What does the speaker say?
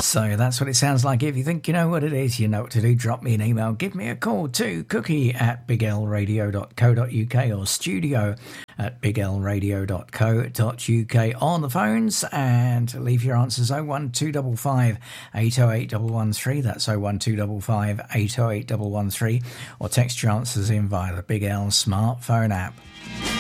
So that's what it sounds like. If you think you know what it is, you know what to do. Drop me an email. Give me a call to cookie@biglradio.co.uk or studio@biglradio.co.uk on the phones, and leave your answers 01255 808 113. That's 01255 808 113, or text your answers in via the Big L smartphone app.